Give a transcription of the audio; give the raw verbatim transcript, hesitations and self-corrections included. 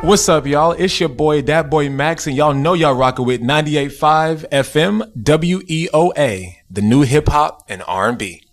What's up, y'all? It's your boy, that boy Max, and y'all know y'all rocking with ninety-eight point five F M W E O A, the new hip hop and R and B.